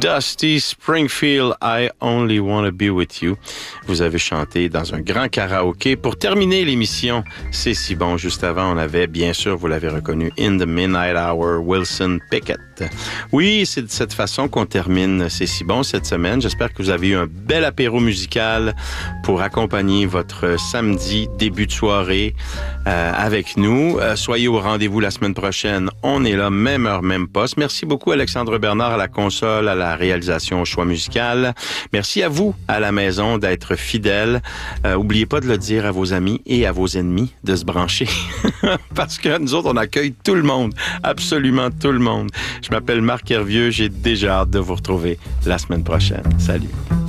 Dusty Springfield, I Only Wanna Be With You. Vous avez chanté dans un grand karaoké. Pour terminer l'émission, c'est si bon. Juste avant, on avait, bien sûr, vous l'avez reconnu, In the Midnight Hour, Wilson Pickett. Oui, c'est de cette façon qu'on termine C'est si bon cette semaine. J'espère que vous avez eu un bel apéro musical pour accompagner votre samedi début de soirée avec nous. Soyez au rendez-vous la semaine prochaine. On est là, même heure, même poste. Merci beaucoup Alexandre Bernard à la console, à la réalisation, au choix musical. Merci à vous à la maison d'être fidèles. Oubliez pas de le dire à vos amis et à vos ennemis de se brancher parce que nous autres, on accueille tout le monde, absolument tout le monde. Je m'appelle Marc Hervieux, j'ai déjà hâte de vous retrouver la semaine prochaine. Salut!